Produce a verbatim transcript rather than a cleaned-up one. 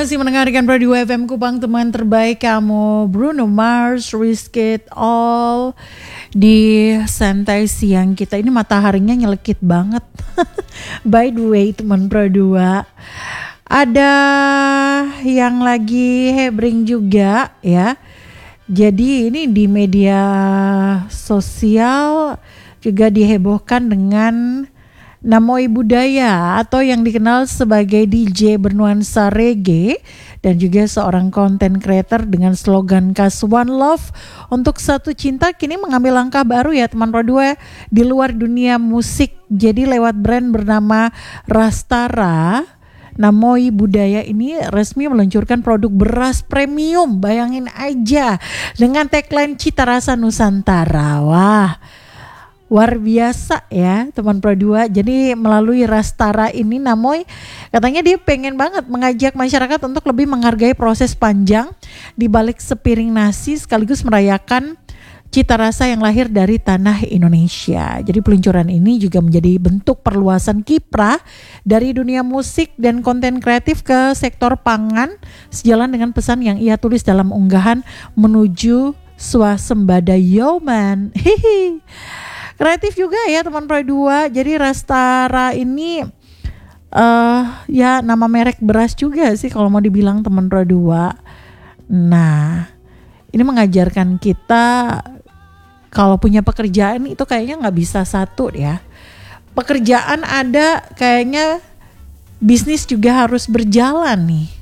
masih mendengarkan Radio F M Kupang, teman terbaik kamu. Bruno Mars, Risk It All di santai siang kita. Ini mataharinya nyelekit banget. By the way, teman Pro dua, ada yang lagi hebring juga ya. Jadi ini di media sosial juga dihebohkan dengan Namoi Budaya atau yang dikenal sebagai D J bernuansa reggae dan juga seorang content creator dengan slogan khas One Love untuk satu cinta kini mengambil langkah baru ya teman Pro dua di luar dunia musik. Jadi lewat brand bernama Rastara, Namoi Budaya ini resmi meluncurkan produk beras premium. Bayangin aja dengan tagline Cita Rasa Nusantara. Wah, luar biasa ya teman Pro dua. Jadi melalui Rastara ini Namoi katanya dia pengen banget mengajak masyarakat untuk lebih menghargai proses panjang di balik sepiring nasi sekaligus merayakan cita rasa yang lahir dari tanah Indonesia. Jadi peluncuran ini juga menjadi bentuk perluasan kiprah dari dunia musik dan konten kreatif ke sektor pangan sejalan dengan pesan yang ia tulis dalam unggahan menuju swasembada Yoman. Hihi. Kreatif juga ya teman Pro dua. Jadi Rastara ini uh, ya nama merek beras juga sih kalau mau dibilang teman Pro dua. Nah, ini mengajarkan kita kalau punya pekerjaan itu kayaknya nggak bisa satu ya. Pekerjaan ada, kayaknya bisnis juga harus berjalan nih.